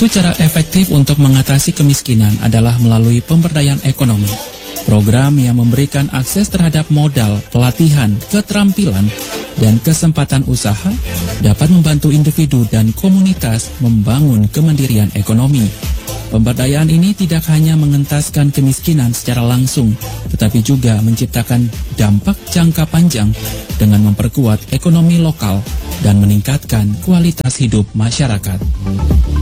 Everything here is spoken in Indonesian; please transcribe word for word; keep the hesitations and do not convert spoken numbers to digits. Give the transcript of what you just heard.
satu cara efektif untuk mengatasi kemiskinan adalah melalui pemberdayaan ekonomi. Program yang memberikan akses terhadap modal, pelatihan, keterampilan, dan kesempatan usaha dapat membantu individu dan komunitas membangun kemandirian ekonomi. Pemberdayaan ini tidak hanya mengentaskan kemiskinan secara langsung, tetapi juga menciptakan dampak jangka panjang dengan memperkuat ekonomi lokal dan meningkatkan kualitas hidup masyarakat.